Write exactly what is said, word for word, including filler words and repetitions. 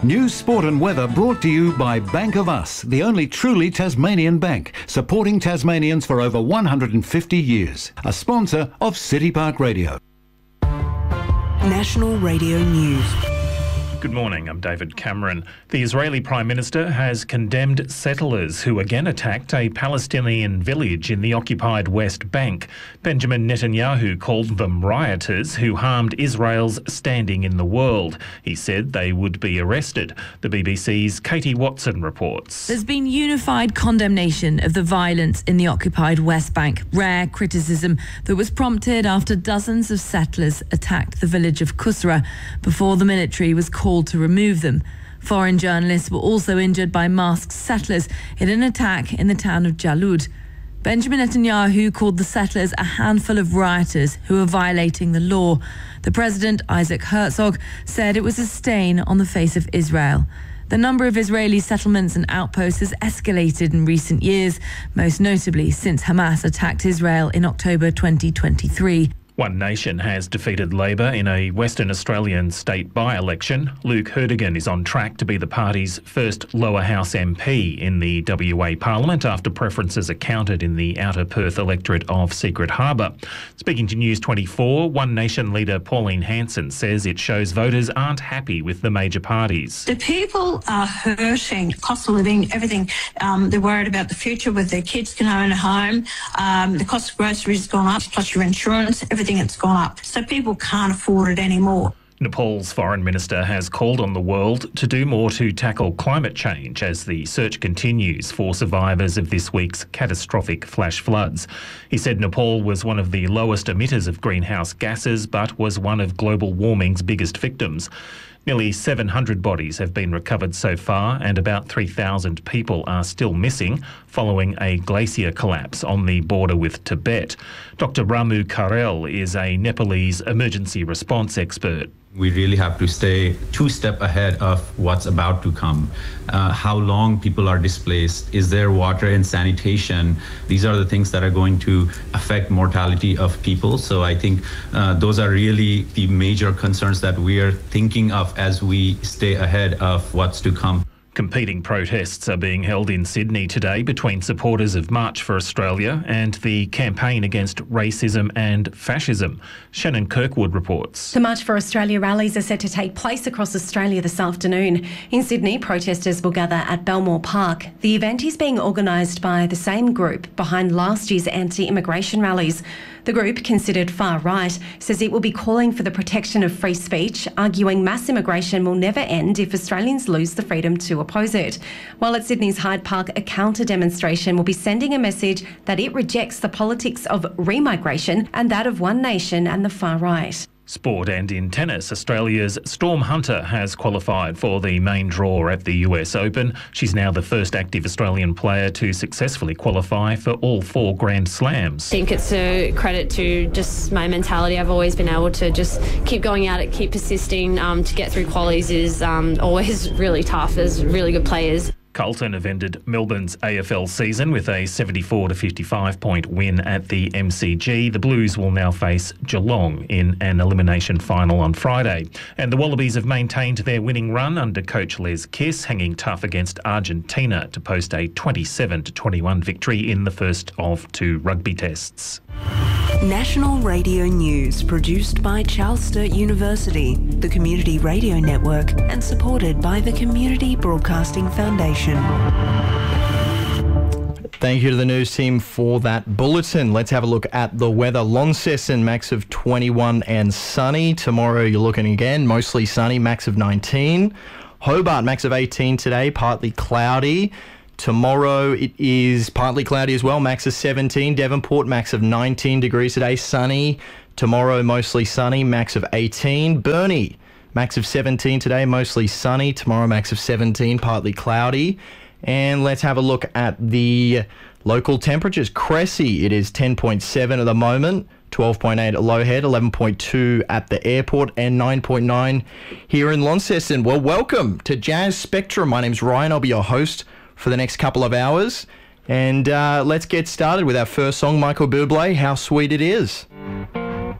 News, sport and weather brought to you by Bank of Us, the only truly Tasmanian bank, supporting Tasmanians for over one hundred fifty years. A sponsor of City Park Radio. National Radio News. Good morning, I'm David Cameron. The Israeli Prime Minister has condemned settlers who again attacked a Palestinian village in the occupied West Bank. Benjamin Netanyahu called them rioters who harmed Israel's standing in the world. He said they would be arrested. The B B C's Katie Watson reports. There's been unified condemnation of the violence in the occupied West Bank, rare criticism that was prompted after dozens of settlers attacked the village of Kusra before the military was called to remove them. Foreign journalists were also injured by masked settlers in an attack in the town of Jalud. Benjamin Netanyahu called the settlers a handful of rioters who are violating the law. The president, Isaac Herzog, said it was a stain on the face of Israel. The number of Israeli settlements and outposts has escalated in recent years, most notably since Hamas attacked Israel in October twenty twenty-three. One Nation has defeated Labor in a Western Australian state by-election. Luke Herdigan is on track to be the party's first lower house M P in the W A Parliament after preferences are counted in the outer Perth electorate of Secret Harbour. Speaking to News twenty-four, One Nation leader Pauline Hanson says it shows voters aren't happy with the major parties. The people are hurting, cost of living, everything. Um, they're worried about the future, whether their kids can own a home. Um, the cost of groceries has gone up, plus your insurance, everything. It's gone up, so people can't afford it anymore. Nepal's foreign minister has called on the world to do more to tackle climate change as the search continues for survivors of this week's catastrophic flash floods. He said Nepal was one of the lowest emitters of greenhouse gases, but was one of global warming's biggest victims. Nearly seven hundred bodies have been recovered so far, and about three thousand people are still missing following a glacier collapse on the border with Tibet. Doctor Ramu Karel is a Nepalese emergency response expert. We really have to stay two steps ahead of what's about to come. Uh, how long people are displaced, is there water and sanitation? These are the things that are going to affect mortality of people. So I think uh, those are really the major concerns that we are thinking of as we stay ahead of what's to come. Competing protests are being held in Sydney today between supporters of March for Australia and the campaign against racism and fascism. Shannon Kirkwood reports. The March for Australia rallies are set to take place across Australia this afternoon. In Sydney, protesters will gather at Belmore Park. The event is being organised by the same group behind last year's anti-immigration rallies. The group, considered far-right, says it will be calling for the protection of free speech, arguing mass immigration will never end if Australians lose the freedom to oppose it. While at Sydney's Hyde Park, a counter-demonstration will be sending a message that it rejects the politics of remigration and that of One Nation and the far-right. Sport and in tennis, Australia's Storm Hunter has qualified for the main draw at the U S Open. She's now the first active Australian player to successfully qualify for all four Grand Slams. I think it's a credit to just my mentality. I've always been able to just keep going at it, keep persisting. Um, to get through qualies is um, always really tough. There's really good players. Carlton have ended Melbourne's A F L season with a seventy-four to fifty-five point win at the M C G. The Blues will now face Geelong in an elimination final on Friday. And the Wallabies have maintained their winning run under coach Les Kiss, hanging tough against Argentina to post a twenty-seven to twenty-one victory in the first of two rugby tests. National Radio News, produced by Charles Sturt University, the Community Radio Network, and supported by the Community Broadcasting Foundation. Thank you to the news team for that bulletin. Let's have a look at the weather. Launceston, max of twenty-one and sunny. Tomorrow you're looking again, mostly sunny, max of nineteen. Hobart, max of eighteen today, partly cloudy. Tomorrow it is partly cloudy as well, max of seventeen. Devonport, max of nineteen degrees today, sunny. Tomorrow mostly sunny, max of eighteen. Burnie, max of seventeen today, mostly sunny. Tomorrow max of seventeen, partly cloudy. And let's have a look at the local temperatures. Cressy, it is ten point seven at the moment, twelve point eight at Lowhead, eleven point two at the airport, and nine point nine here in Launceston. Well, welcome to Jazz Spectrum. My name's Ryan. I'll be your host for the next couple of hours. And uh, let's get started with our first song, Michael Bublé, How Sweet It Is.